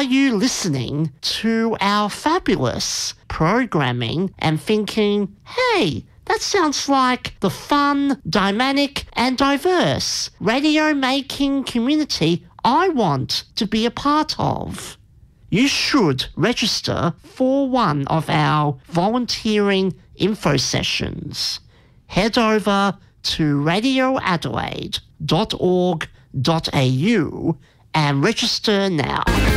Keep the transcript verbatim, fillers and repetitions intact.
Are you listening to our fabulous programming and thinking, hey, that sounds like the fun, dynamic and diverse radio-making community I want to be a part of? You should register for one of our volunteering info sessions. Head over to radio adelaide dot org dot a u and register now.